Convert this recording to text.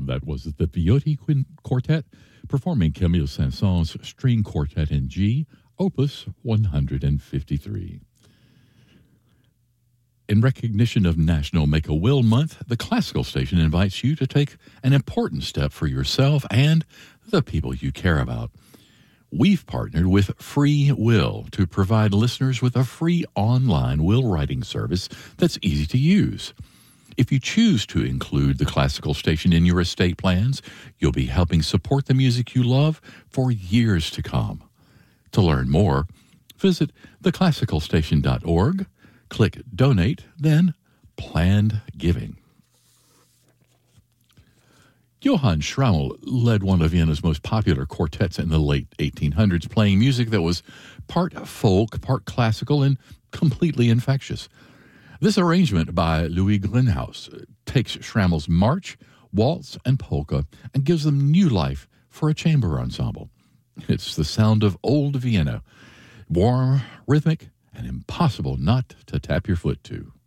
That was the Viotti Quartet performing Camille Saint-Saëns' String Quartet in G, Opus 153. In recognition of National Make-A-Will Month, the Classical Station invites you to take an important step for yourself and the people you care about. We've partnered with Free Will to provide listeners with a free online will writing service that's easy to use. If you choose to include the Classical Station in your estate plans, you'll be helping support the music you love for years to come. To learn more, visit theclassicalstation.org, click Donate, then Planned Giving. Johann Schrammel led one of Vienna's most popular quartets in the late 1800s, playing music that was part folk, part classical, and completely infectious. This arrangement by Louis Grindhaus takes Schrammel's march, waltz, and polka and gives them new life for a chamber ensemble. It's the sound of old Vienna, warm, rhythmic, and impossible not to tap your foot to.